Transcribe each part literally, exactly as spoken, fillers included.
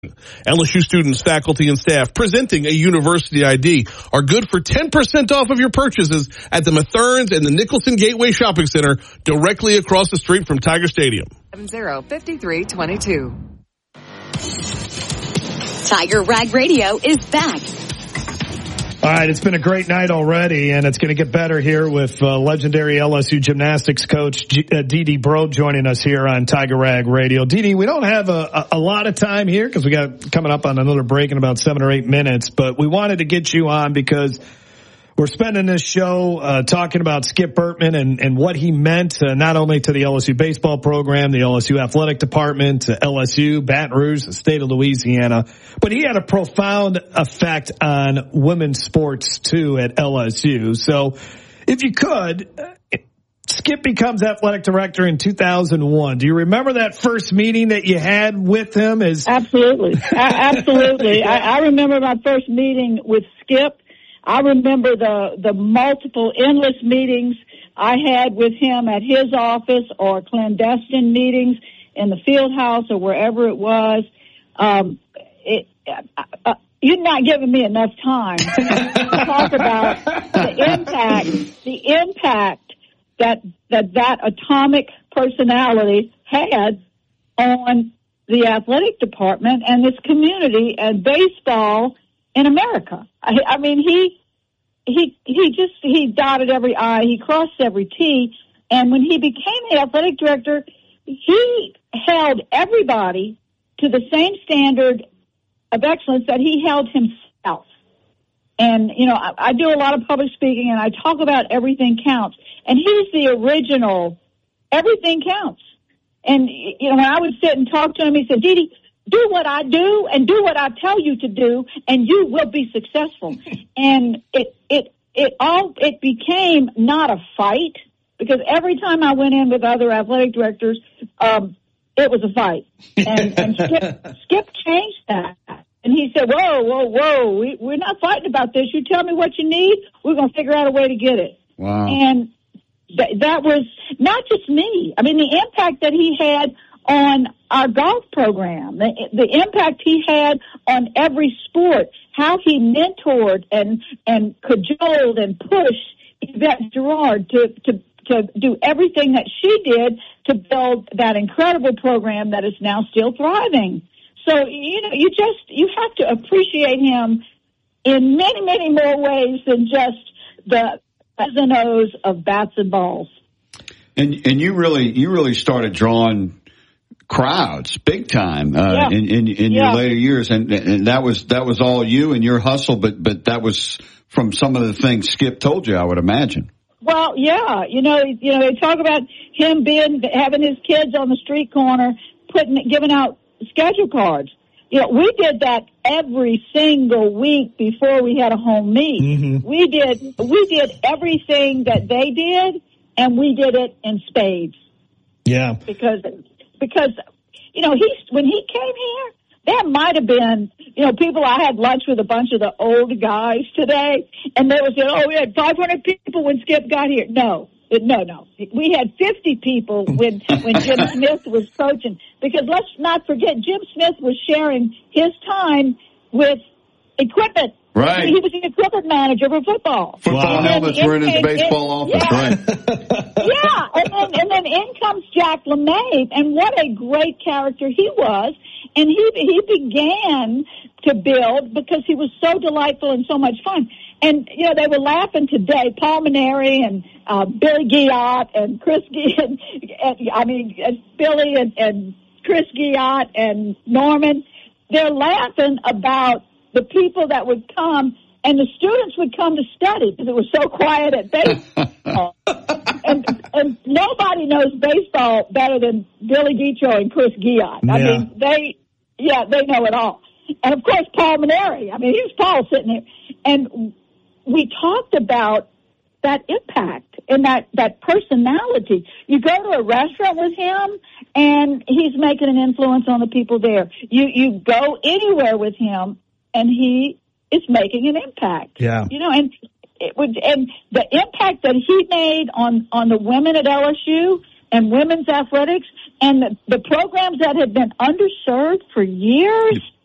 L S U students, faculty, and staff presenting a university I D are good for ten percent off of your purchases at the Mathurns and the Nicholson Gateway Shopping Center directly across the street from Tiger Stadium. seven zero five three two two. Tiger Rag Radio is back. All right, it's been a great night already, and it's going to get better here with uh, legendary L S U gymnastics coach G- uh, Dee Dee Brode joining us here on Tiger Rag Radio. Dee Dee, we don't have a, a, a lot of time here because we got coming up on another break in about seven or eight minutes, but we wanted to get you on because we're spending this show uh, talking about Skip Bertman and, and what he meant uh, not only to the L S U baseball program, the L S U athletic department, to L S U, Baton Rouge, the state of Louisiana, but he had a profound effect on women's sports too at L S U. So if you could, Skip becomes athletic director in two thousand one. Do you remember that first meeting that you had with him? As Absolutely. A- absolutely. yeah. I, I remember my first meeting with Skip. I remember the, the multiple endless meetings I had with him at his office or clandestine meetings in the field house or wherever it was. Um, it, uh, uh, you're not giving me enough time to talk about the impact, the impact that, that that atomic personality had on the athletic department and this community and baseball in America. I, I mean, he, he, he just, he dotted every I, he crossed every T. And when he became the athletic director, he held everybody to the same standard of excellence that he held himself. And, you know, I, I do a lot of public speaking and I talk about everything counts. And he's the original, everything counts. And, you know, when I would sit and talk to him, he said, Dee Dee, do what I do and do what I tell you to do, and you will be successful. And it, it, it all, it became not a fight because every time I went in with other athletic directors, um, it was a fight. And, and Skip, Skip changed that. And he said, whoa, whoa, whoa, we, we're not fighting about this. You tell me what you need, we're going to figure out a way to get it. Wow. And th- that was not just me. I mean, the impact that he had on our golf program, the, the impact he had on every sport, how he mentored and, and cajoled and pushed Yvette Girard to, to, to do everything that she did to build that incredible program that is now still thriving. So, you know, you just, you have to appreciate him in many, many more ways than just the X's and O's of bats and balls. And, and you really, you really started drawing crowds big time uh, yeah. in in, in yeah. your later years, and, and that was that was all you and your hustle. But but that was from some of the things Skip told you, I would imagine. Well, yeah, you know, you know, they talk about him being having his kids on the street corner, putting giving out schedule cards. You know, we did that every single week before we had a home meet. Mm-hmm. We did we did everything that they did, and we did it in spades. Yeah, because. Because, you know, he when he came here, there might have been, you know, people. I had lunch with a bunch of the old guys today, and they were saying, oh, we had five hundred people when Skip got here. No, no, no. We had fifty people when, when Jim Smith was coaching. Because let's not forget, Jim Smith was sharing his time with equipment. Right. He was the equipment manager for football. Football wow. helmets were in his baseball in, office, yeah. right? Yeah, and then, and then in comes Jack LeMay, and what a great character he was. And he he began to build because he was so delightful and so much fun. And, you know, they were laughing today, Paul Maneri and uh, Billy Guillot and Chris Guillot, and, I mean, uh, Billy and, and Chris Guillot and Norman, they're laughing about the people that would come, and the students would come to study because it was so quiet at baseball. and, and nobody knows baseball better than Billy Guicho and Chris Guillot. I yeah. mean, they, yeah, they know it all. And of course, Paul Maneri. I mean, here's Paul sitting there. And we talked about that impact and that, that personality. You go to a restaurant with him, and he's making an influence on the people there. You, you go anywhere with him, and he is making an impact. Yeah. You know, and it would, and the impact that he made on, on the women at L S U and women's athletics and the, the programs that had been underserved for years.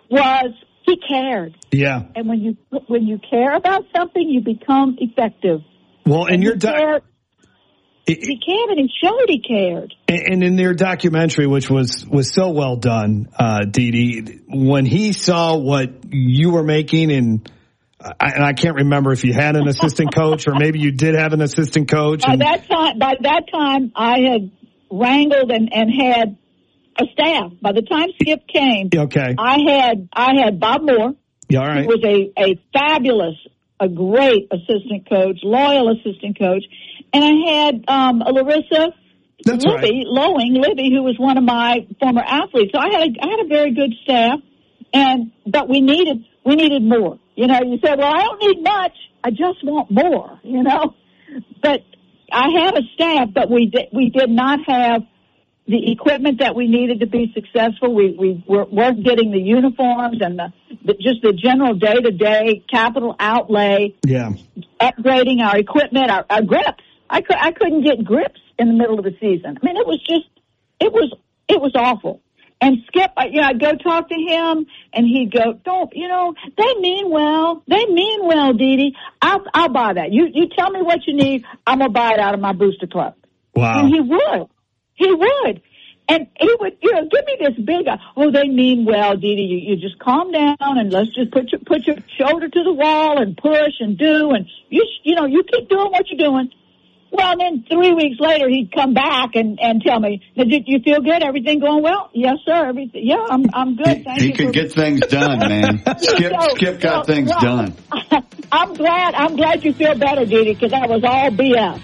was he cared. Yeah. And when you when you care about something, you become effective. Well, and, and your doc- he cared, and he showed he cared. And in their documentary, which was, was so well done, uh, Dee Dee, when he saw what you were making, and I, and I can't remember if you had an assistant coach or maybe you did have an assistant coach. By and, that time, by that time, I had wrangled and, and had a staff. By the time Skip came, okay. I had I had Bob Moore. Yeah, all right. Who was a, a fabulous, a great assistant coach, loyal assistant coach. And I had um, a Larissa That's Libby, right. Lowing, Libby, who was one of my former athletes. So I had a, I had a very good staff, and but we needed we needed more. You know, you said, well, I don't need much. I just want more, you know. But I had a staff, but we did, we did not have the equipment that we needed to be successful. We, we weren't getting the uniforms and the, the just the general day-to-day capital outlay. Yeah. Upgrading our equipment, our, our grips. I, could, I couldn't get grips in the middle of the season. I mean, it was just, it was, it was awful. And Skip, I, you know, I'd go talk to him, and he'd go, "Don't, you know, they mean well. They mean well, Dee Dee. I'll, I'll buy that. You, you tell me what you need. I'm gonna buy it out of my booster club." Wow. And he would, he would, and he would, you know, give me this big, oh, they mean well, Dee Dee. You, you just calm down and let's just put your put your shoulder to the wall and push and do, and you, you know, you keep doing what you're doing. Well, and then three weeks later, he'd come back and, and tell me, "Did you feel good? Everything going well?" "Yes, sir. Everything. Yeah, I'm I'm good. Thank he you." He could for- get things done, man. Skip so, Skip got so, things well, done. I'm glad. I'm glad you feel better, Dee Dee, because that was all B S.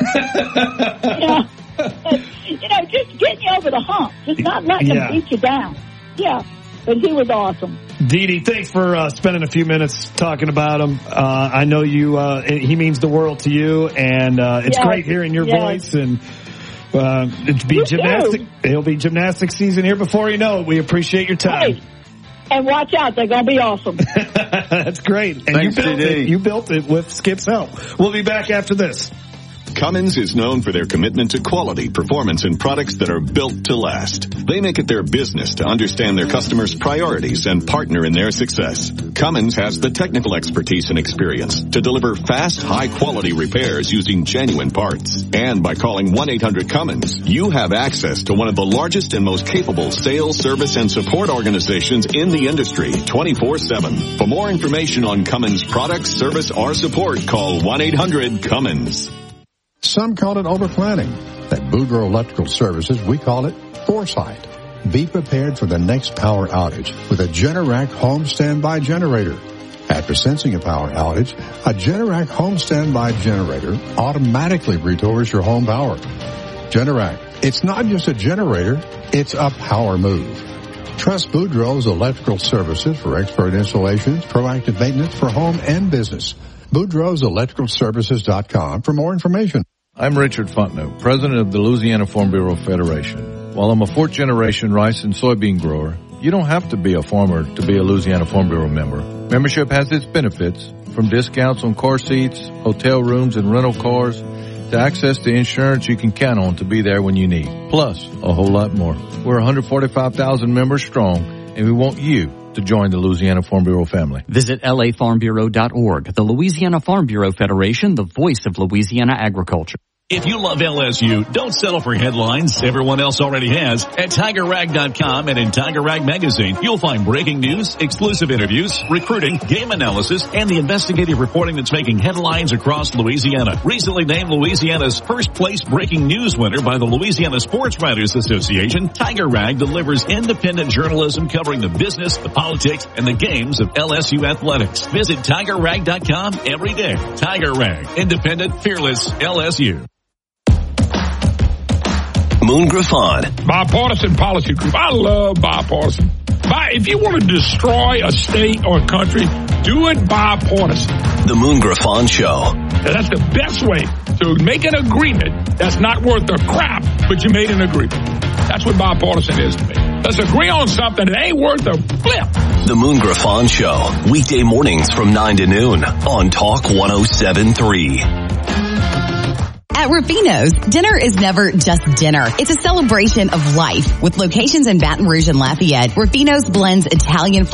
you know, you know, just getting you over the hump, just not letting Yeah. them beat you down. Yeah, but he was awesome. Dee Dee, thanks for uh, spending a few minutes talking about him. Uh, I know you. Uh, he means the world to you, and uh, it's Yes. great hearing your Yes. voice. And uh, it'll be You gymnastic. too. It'll be gymnastic season here before you know it. We appreciate your time. Hey, and watch out, they're going to be awesome. That's great. And Thanks, you built D D. it. You built it with Skip's help. We'll be back after this. Cummins is known for their commitment to quality, performance, and products that are built to last. They make it their business to understand their customers' priorities and partner in their success. Cummins has the technical expertise and experience to deliver fast, high-quality repairs using genuine parts. And by calling one eight hundred Cummins, you have access to one of the largest and most capable sales, service, and support organizations in the industry, twenty-four seven. For more information on Cummins products, service, or support, call one eight hundred Cummins. Some call it overplanning. At Boudreaux Electrical Services, we call it foresight. Be prepared for the next power outage with a Generac home standby generator. After sensing a power outage, a Generac home standby generator automatically restores your home power. Generac, it's not just a generator, it's a power move. Trust Boudreaux's Electrical Services for expert installations, proactive maintenance for home and business. Boudreaux's Electrical Services dot com for more information. I'm Richard Fontenot, president of the Louisiana Farm Bureau Federation. While I'm a fourth-generation rice and soybean grower, you don't have to be a farmer to be a Louisiana Farm Bureau member. Membership has its benefits, from discounts on car seats, hotel rooms, and rental cars, to access to insurance you can count on to be there when you need, plus a whole lot more. We're one hundred forty-five thousand members strong, and we want you to join the Louisiana Farm Bureau family. Visit L A farm bureau dot org. The Louisiana Farm Bureau Federation, the voice of Louisiana agriculture. If you love L S U, don't settle for headlines everyone else already has. At Tiger Rag dot com and in Tiger Rag Magazine, you'll find breaking news, exclusive interviews, recruiting, game analysis, and the investigative reporting that's making headlines across Louisiana. Recently named Louisiana's first place breaking news winner by the Louisiana Sports Writers Association, Tiger Rag delivers independent journalism covering the business, the politics, and the games of L S U athletics. Visit Tiger Rag dot com every day. Tiger Rag, independent, fearless L S U. Moon Griffon. Bipartisan Policy Group. I love bipartisan. If you want to destroy a state or a country, do it bipartisan. The Moon Griffon Show. That's the best way to make an agreement that's not worth a crap, but you made an agreement. That's what bipartisan is to me. Let's agree on something that ain't worth a flip. The Moon Griffon Show. Weekday mornings from nine to noon on Talk one oh seven point three. At Rufino's, dinner is never just dinner. It's a celebration of life. With locations in Baton Rouge and Lafayette, Rufino's blends Italian